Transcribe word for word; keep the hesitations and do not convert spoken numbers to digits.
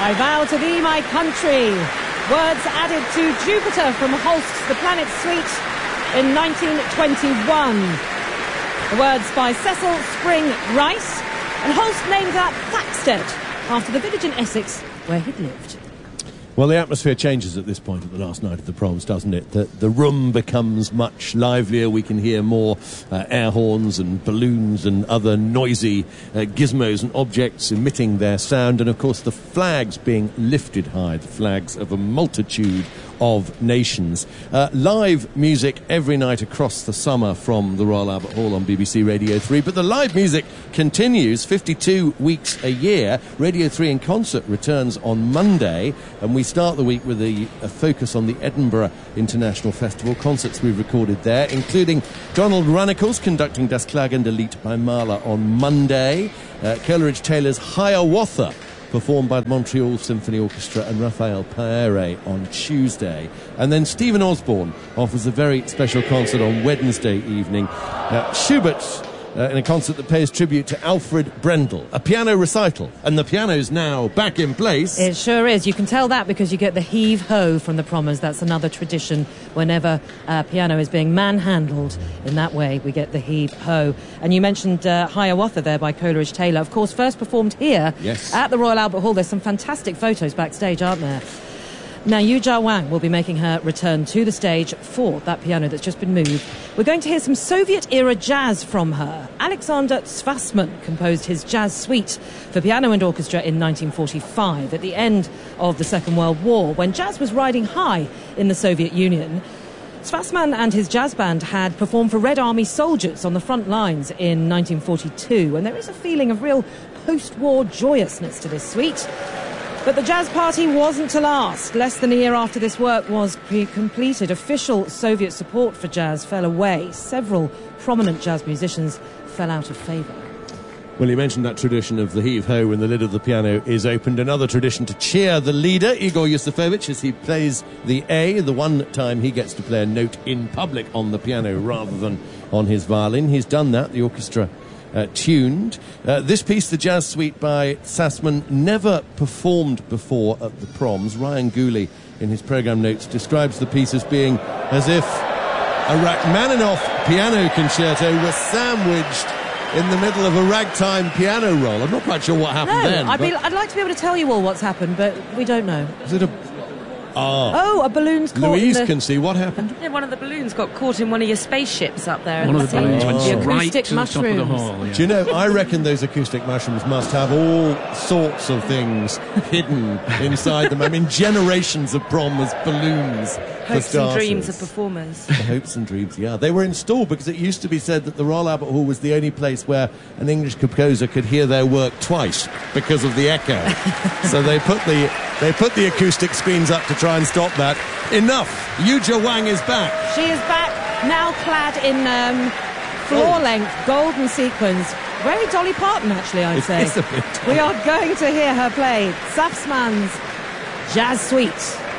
I vow to thee my country. Words added to Jupiter from Holst's The Planet Suite in nineteen twenty-one. The words by Cecil Spring Rice, and Holst named that Thaxted after the village in Essex where he'd lived. Well, the atmosphere changes at this point at the last night of the proms, doesn't it? The, the room becomes much livelier. We can hear more uh, air horns and balloons and other noisy uh, gizmos and objects emitting their sound. And, of course, the flags being lifted high, the flags of a multitude of nations. Uh, live music every night across the summer from the Royal Albert Hall on B B C Radio three. But the live music continues fifty-two weeks a year. Radio three in Concert returns on Monday, and we start the week with a, a focus on the Edinburgh International Festival. Concerts we've recorded there, including Donald Runnicles conducting Das Klagende Lied by Mahler on Monday, uh, Coleridge Taylor's Hiawatha performed by the Montreal Symphony Orchestra and Raphael Paere on Tuesday. And then Stephen Osborne offers a very special concert on Wednesday evening. Uh, Schubert uh, in a concert that pays tribute to Alfred Brendel, a piano recital. And the piano's now back in place. It sure is. You can tell that because you get the heave-ho from the Prommers. That's another tradition. Whenever uh, piano is being manhandled in that way, we get the heave-ho. And you mentioned uh, Hiawatha there by Coleridge Taylor. Of course, first performed here yes. at the Royal Albert Hall. There's some fantastic photos backstage, aren't there? Now, Yu Jia Wang will be making her return to the stage for that piano that's just been moved. We're going to hear some Soviet-era jazz from her. Alexander Svassman composed his jazz suite for piano and orchestra in nineteen forty-five, at the end of the Second World War, when jazz was riding high in the Soviet Union. Svassman and his jazz band had performed for Red Army soldiers on the front lines in nineteen forty-two, and there is a feeling of real post-war joyousness to this suite. But the jazz party wasn't to last. Less than a year after this work was pre- completed, official Soviet support for jazz fell away. Several prominent jazz musicians fell out of favour. Well, you mentioned that tradition of the heave-ho when the lid of the piano is opened. Another tradition to cheer the leader, Igor Yusufovich, as he plays the A, the one time he gets to play a note in public on the piano rather than on his violin. He's done that, the orchestra Uh, tuned. Uh, this piece, the jazz suite by Sassman, never performed before at the proms. Ryan Gooley, in his programme notes, describes the piece as being as if a Rachmaninoff piano concerto was sandwiched in the middle of a ragtime piano roll. I'm not quite sure what happened no, then. I'd, be, I'd like to be able to tell you all what's happened, but we don't know. Is it a... Ah. Oh, a balloon's caught Louise in the... can see what happened. Yeah, one of the balloons got caught in one of your spaceships up there. One of the balloons went the right acoustic to the top of the mushrooms. hall. Yeah. Do you know, I reckon those acoustic mushrooms must have all sorts of things hidden inside them. I mean, generations of prom as balloons. Hopes and dreams of performers. The hopes and dreams, yeah. They were installed because it used to be said that the Royal Albert Hall was the only place where an English composer could hear their work twice because of the echo. So they put the they put the acoustic screens up to try and stop that. Enough! Yu Jia Wang is back. She is back, now clad in um, floor-length golden sequins. Very Dolly Parton, actually, I'd It say. is a bit We are going to hear her play Safsman's Jazz Suite.